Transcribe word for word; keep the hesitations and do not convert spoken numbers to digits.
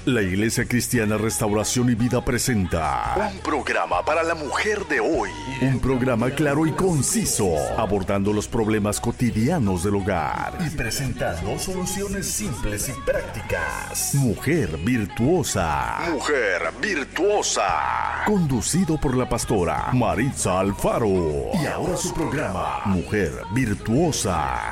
La Iglesia Cristiana Restauración y Vida presenta un programa para la mujer de hoy. Un programa claro y conciso, abordando los problemas cotidianos del hogar y presentando soluciones simples y prácticas. Mujer Virtuosa. Mujer Virtuosa. Conducido por la pastora Maritza Alfaro. Y ahora su programa, Mujer Virtuosa.